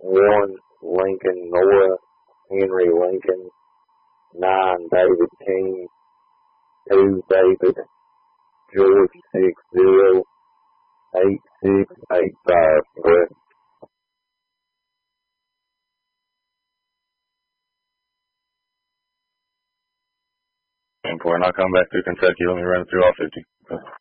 1 Lincoln Noah Henry Lincoln, 9 David King, 2 David George 608685. Correct. 10-4, and I'll come back through Kentucky. Let me run through all 50.